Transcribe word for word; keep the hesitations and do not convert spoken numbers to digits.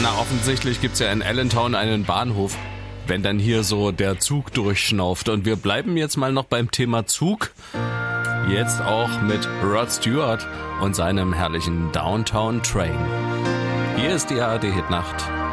Na, offensichtlich gibt's ja in Allentown einen Bahnhof, wenn dann hier so der Zug durchschnauft. Und wir bleiben jetzt mal noch beim Thema Zug. Jetzt auch mit Rod Stewart und seinem herrlichen Downtown Train. Hier ist die A R D Hitnacht.